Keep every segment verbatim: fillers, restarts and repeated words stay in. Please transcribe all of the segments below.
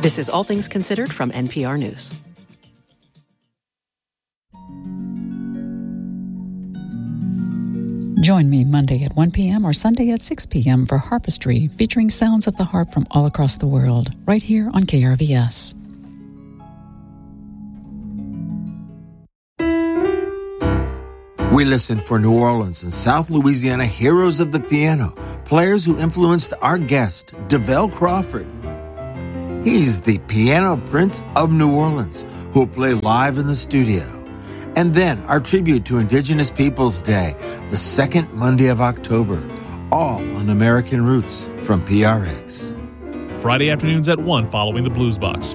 This is All Things Considered from N P R News. Join me Monday at one p.m. or Sunday at six p.m. for Harpistry, featuring sounds of the harp from all across the world, right here on K R V S. We listen for New Orleans and South Louisiana heroes of the piano, players who influenced our guest, DeVell Crawford. He's the piano prince of New Orleans, who will play live in the studio. And then our tribute to Indigenous Peoples Day, the second Monday of October, all on American Roots from P R X. Friday afternoons at one following the Blues Box.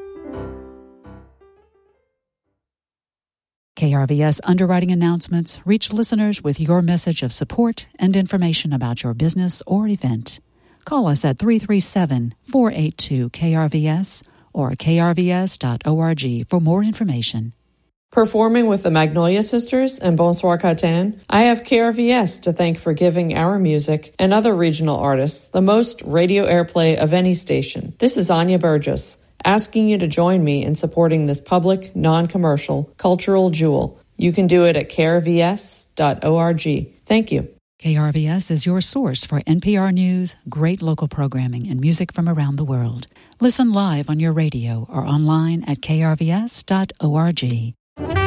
K R V S underwriting announcements reach listeners with your message of support and information about your business or event. Call us at three three seven, four eight two, K R V S or k r v s dot org for more information. Performing with the Magnolia Sisters and Bonsoir Catan, I have K R V S to thank for giving our music and other regional artists the most radio airplay of any station. This is Anya Burgess, asking you to join me in supporting this public, non-commercial, cultural jewel. You can do it at k r v s dot org. Thank you. K R V S is your source for N P R News, great local programming, and music from around the world. Listen live on your radio or online at k r v s dot org.